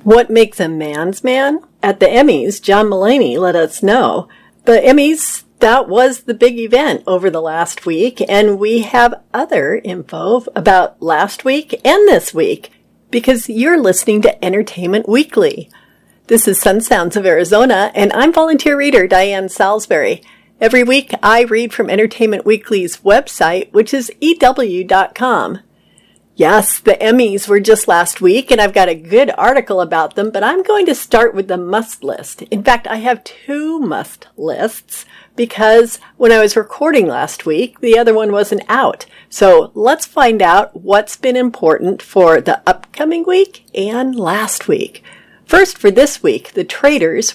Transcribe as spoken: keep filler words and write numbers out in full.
What makes a man's man? At the Emmys, John Mulaney let us know. The Emmys, that was the big event over the last week, and we have other info about last week and this week, because you're listening to Entertainment Weekly. This is Sun Sounds of Arizona, and I'm volunteer reader Diane Salisbury. Every week, I read from Entertainment Weekly's website, which is E W dot com. Yes, the Emmys were just last week, and I've got a good article about them, but I'm going to start with the must list. In fact, I have two must lists, because when I was recording last week, the other one wasn't out. So let's find out what's been important for the upcoming week and last week. First, for this week, The Traitors